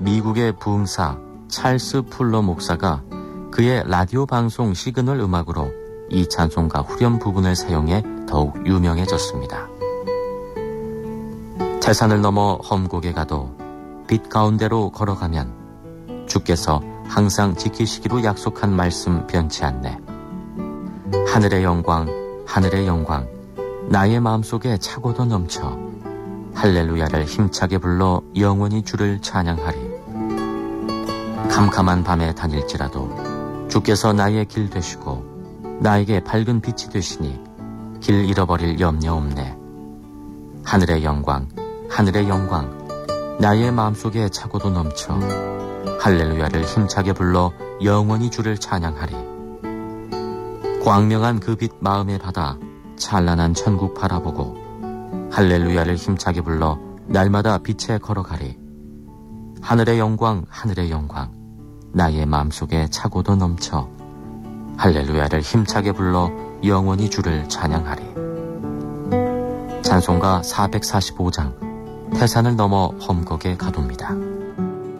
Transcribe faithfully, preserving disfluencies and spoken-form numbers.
미국의 부흥사 찰스 풀러 목사가 그의 라디오 방송 시그널 음악으로 이 찬송가 후렴 부분을 사용해 더욱 유명해졌습니다. 태산을 넘어 험곡에 가도 빛 가운데로 걸어가면 주께서 항상 지키시기로 약속한 말씀 변치 않네. 하늘의 영광, 하늘의 영광, 나의 마음속에 차고도 넘쳐 할렐루야를 힘차게 불러 영원히 주를 찬양하리. 캄캄한 밤에 다닐지라도 주께서 나의 길 되시고 나에게 밝은 빛이 되시니 길 잃어버릴 염려 없네. 하늘의 영광, 하늘의 영광, 나의 마음속에 차고도 넘쳐 할렐루야를 힘차게 불러 영원히 주를 찬양하리. 광명한 그 빛 마음에 받아 찬란한 천국 바라보고 할렐루야를 힘차게 불러 날마다 빛에 걸어가리. 하늘의 영광, 하늘의 영광, 나의 마음속에 차고도 넘쳐 할렐루야를 힘차게 불러 영원히 주를 찬양하리. 찬송가 사백사십오 장 태산을 넘어 험곡에 가봅니다.